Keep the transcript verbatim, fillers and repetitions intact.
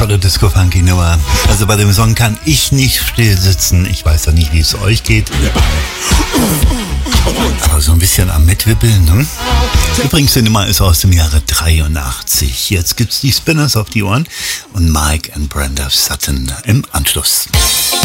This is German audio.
tolle Disco-Funky-Nummer. Also bei dem Song kann ich nicht still sitzen. Ich weiß ja nicht, wie es euch geht. Aber so ein bisschen am Mitwibbeln, ne? Übrigens, die Nummer ist aus dem Jahre dreiundachtzig. Jetzt gibt's die Spinners auf die Ohren und Mike und Brenda Sutton im Anschluss.